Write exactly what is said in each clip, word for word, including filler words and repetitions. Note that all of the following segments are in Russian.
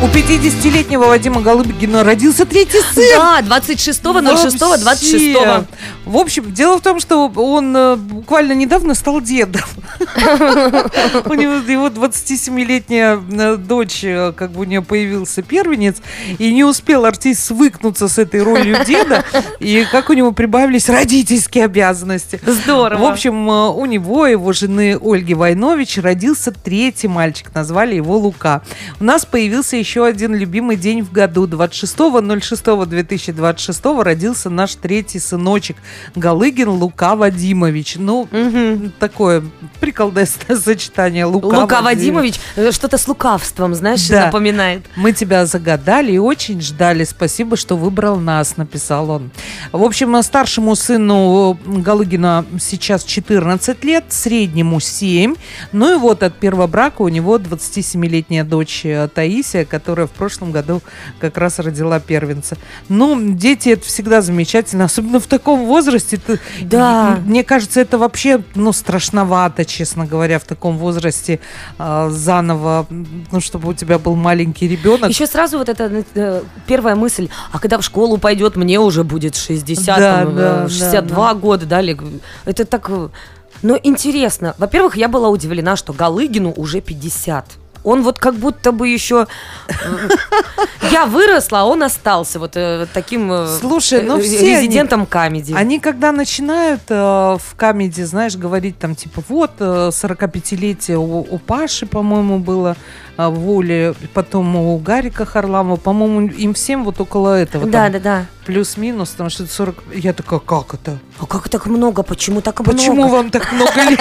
У пятидесятилетнего Вадима Голубкина родился третий сын. Да, двадцать шестого ноль шестого двадцать шестого. В общем, дело в том, что он буквально недавно стал дедом. У него его двадцатисемилетняя дочь, как бы у нее появился первенец, и не успел артист свыкнуться с этой ролью деда, и как у него прибавились родительские обязанности. Здорово. В общем, у него, его жены Ольги Войнович, родился третий мальчик. Назвали его Лука. У нас появился еще один любимый день в году. двадцать шестого ноль шестого две тысячи двадцать шестого родился наш третий сыночек Галыгин Лука Вадимович. Ну, угу. такое приколдесное сочетание. Лука, Лука Вадимович. Вадимович что-то с лукавством, знаешь, да. напоминает. Мы тебя загадали и очень ждали. Спасибо, что выбрал нас, написал он. В общем, старшему сыну Галыгина сейчас четырнадцать лет, среднему семь. Ну и вот от первого брака у него двадцатисемилетняя дочь Таисия, которая в прошлом году как раз родила первенца. Ну, дети — это всегда замечательно, особенно в таком возрасте. Ты, да. Мне кажется, это вообще, ну, страшновато, честно говоря, в таком возрасте э, заново, ну, чтобы у тебя был маленький ребенок. Еще сразу вот эта э, первая мысль, а когда в школу пойдет, мне уже будет шестьдесят, да, там, да, шестьдесят два да, года, да, это так... Но интересно, во-первых, я была удивлена, что Галыгину уже пятьдесят. Он вот как будто бы еще... Я выросла, а он остался вот э, таким Слушай, ну, все резидентом они, камеди. Они когда начинают э, в камеди, знаешь, говорить там типа вот э, сорокапятилетие у, у Паши, по-моему, было э, в Оле, потом у Гарика Харламова, по-моему, им всем вот около этого. Да, там, да, да. Плюс-минус, потому что сорок... Я такая, как это? А как так много? Почему так много? Почему вам так много лет?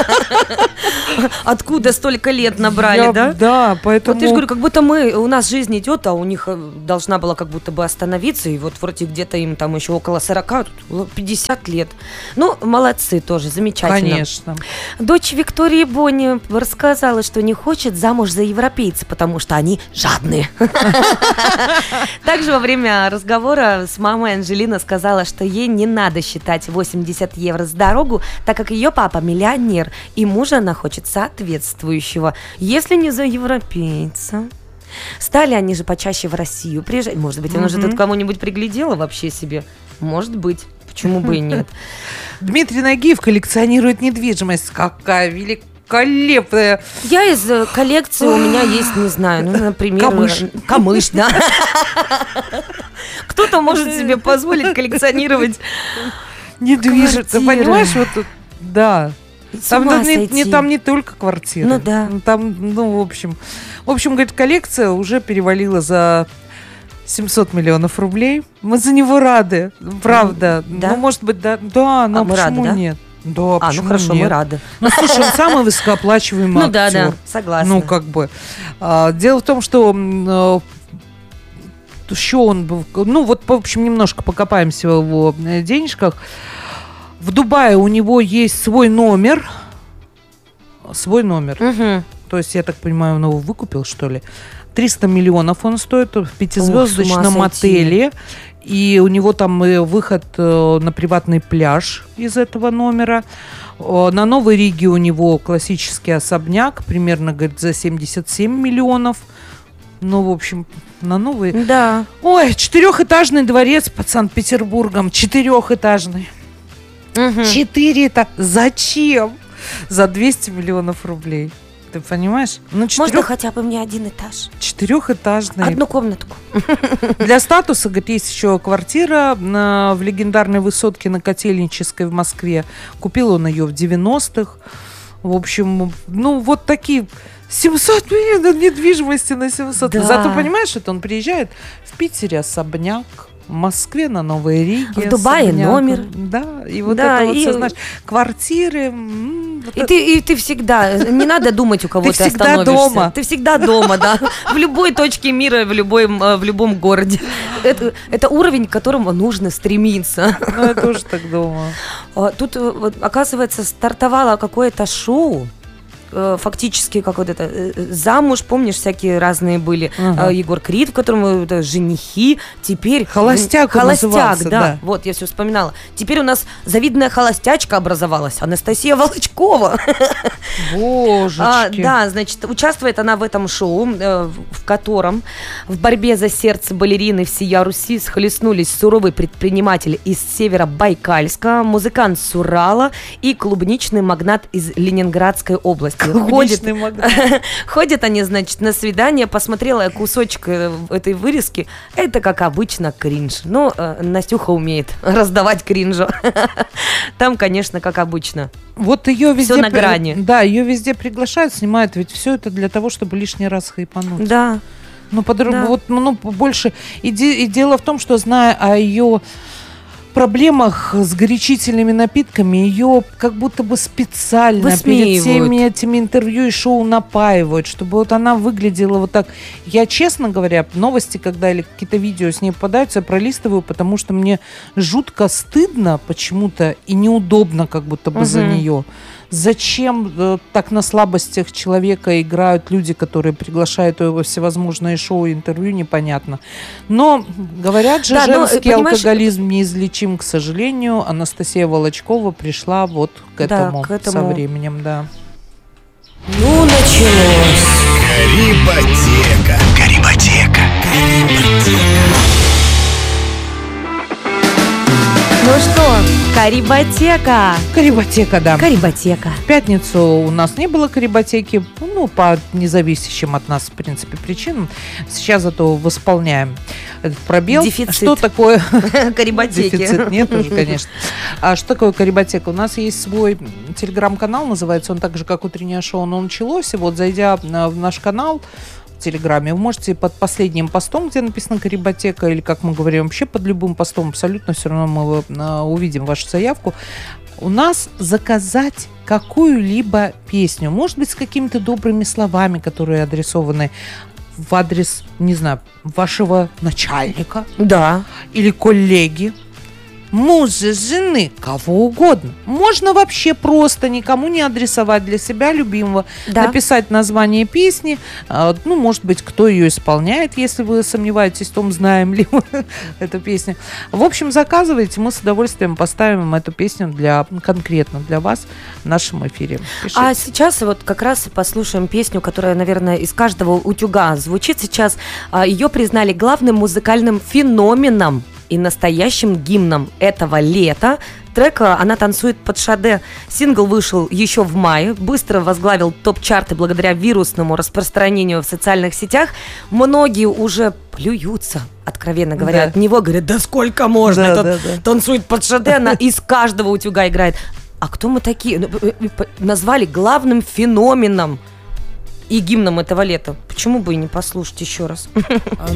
Откуда столько лет набрали, Я, да? Да, поэтому... Вот я же говорю, как будто мы, у нас жизнь идет, а у них должна была как будто бы остановиться, и вот вроде где-то им там еще около сорока, пятьдесят лет. Ну, молодцы тоже, замечательно. Конечно. Дочь Виктории Бони рассказала, что не хочет замуж за европейца, потому что они жадные. Также во время разговора с мамой Анжелина сказала, что ей не надо считать восемьдесят евро за дорогу, так как ее папа миллионер, и мужа она хочет соответствующего, если не за европейца. Стали они же почаще в Россию приезжать. Может быть, она mm-hmm. уже тут кому-нибудь приглядела вообще себе. Может быть. Почему бы и нет? Дмитрий Нагиев коллекционирует недвижимость. Какая великолепная. Я из коллекции, у меня есть, не знаю, ну, например... Камыш. Камыш, да. Кто-то может себе позволить коллекционировать недвижимость. Ты понимаешь, вот тут, да. Там, да, не, не, там не только квартиры. Ну да. Там, ну, в общем, в общем, говорит, коллекция уже перевалила за семьсот миллионов рублей. Мы за него рады, правда. Да? Ну, может быть, да, да, но а мы почему рады, да? нет? Да, а, почему ну хорошо, нет? мы рады. Ну, слушай, он самый высокооплачиваемый актер. Ну да, да, согласна. Ну, как бы. Дело в том, что еще он был, ну, вот, в общем, немножко покопаемся в его денежках. В Дубае у него есть свой номер. Свой номер. Угу. То есть, я так понимаю, он его выкупил, что ли. триста миллионов он стоит в пятизвездочном Ох, отеле. И у него там выход на приватный пляж из этого номера. На Новой Риге у него классический особняк. Примерно, говорит, за семьдесят семь миллионов. Ну, в общем, на Новой... Да. Ой, четырехэтажный дворец под Санкт-Петербургом. Четырехэтажный. Угу. Четыре этажа. Зачем? За двести миллионов рублей. Ты понимаешь? Ну, четырех... Можно хотя бы мне один этаж? Четырехэтажный. Одну комнатку. Для статуса, говорит, есть еще квартира на, в легендарной высотке на Котельнической в Москве. Купил он ее в девяностых. В общем, ну, вот такие... семьсот миллионов недвижимости на семьсот. Да. Зато, понимаешь, это он приезжает в Питере особняк, в Москве на Новой Риге. В Дубае особняк. Номер. Да, и вот да, это вот, и... все, знаешь, квартиры. М- вот и, это... ты, и ты всегда, не надо думать, у кого ты, ты всегда остановишься. дома. Ты всегда дома, да. В любой точке мира, в, любой, в любом городе. Это, это уровень, к которому нужно стремиться. Ну, я тоже так думаю. Тут, оказывается, стартовало какое-то шоу. э, фактически как вот это э, замуж, помнишь, всякие разные были. Ага. Э, Егор Крид, в котором э, женихи, теперь... Холостяк он Холостяк, назывался, да. да. Вот, я все вспоминала. Теперь у нас завидная холостячка образовалась, Анастасия Волочкова. Божечки. А, да, значит, участвует она в этом шоу, э, в котором в борьбе за сердце балерины всея Руси схлестнулись суровый предприниматель из Северобайкальска, музыкант с Урала и клубничный магнат из Ленинградской области. Клубничный магнат. Ходят они, значит, на свидание. Посмотрела я кусочек э, этой вырезки. Это, как обычно, кринж. Но э, Настюха умеет раздавать кринжу. Там, конечно, как обычно. Вот ее везде... Всё на грани. Да, ее везде приглашают, снимают. Ведь все это для того, чтобы лишний раз хайпануть. Да. Ну, подруг... Да. вот, ну, больше... И, де... и дело в том, что, зная о ее проблемах с горячительными напитками, ее как будто бы специально перед Высмеивают. всеми этими интервью и шоу напаивают, чтобы вот она выглядела вот так. Я, честно говоря, новости, когда или какие-то видео с ней попадаются, я пролистываю, потому что мне жутко стыдно почему-то и неудобно как будто бы за Мгм. нее. Зачем э, так на слабостях человека играют люди, которые приглашают его во всевозможные шоу и интервью, непонятно. Но говорят же, Да, но, женский понимаешь, алкоголизм неизлечим, к сожалению. Анастасия Волочкова пришла вот к Да, этому, к этому. со временем, да. Ну, началось. Карибатека. Карибатека. Ну что, Карибатека. Карибатека, да. Карибатека. В пятницу у нас не было карибатеки, ну, по независящим от нас, в принципе, причинам. Сейчас зато восполняем этот пробел. Дефицит. Что такое... Карибатеки. Дефицит нет уже, конечно. А что такое карибатека? У нас есть свой телеграм-канал, называется он так же, как «Утреннее шоу», но началось. И вот, зайдя на- в наш канал в Телеграме, вы можете под последним постом, где написано «Карибатека», или, как мы говорим, вообще под любым постом, абсолютно все равно мы э, увидим вашу заявку, у нас заказать какую-либо песню, может быть, с какими-то добрыми словами, которые адресованы в адрес, не знаю, вашего начальника Да. или коллеги, мужа, жены, кого угодно. Можно вообще просто никому не адресовать, для себя любимого, Да. написать название песни, а, ну, может быть, кто ее исполняет, если вы сомневаетесь в том, знаем ли мы эту песню. В общем, заказывайте, мы с удовольствием поставим эту песню для, конкретно для вас в нашем эфире. Пишите. А сейчас вот как раз послушаем песню, которая, наверное, из каждого утюга звучит сейчас. А, Ее признали главным музыкальным феноменом и настоящим гимном этого лета. Трек а, «Она танцует под Шаде». Сингл вышел еще в мае, быстро возглавил топ-чарты благодаря вирусному распространению в социальных сетях. Многие уже плюются, откровенно говоря, Да. от него. Говорят, да сколько можно? Да, Этот да, да. танцует под Шаде, она из каждого утюга играет. А кто мы такие? Ну, п- п- п- Назвали главным феноменом и гимном этого лета. Почему бы и не послушать еще раз?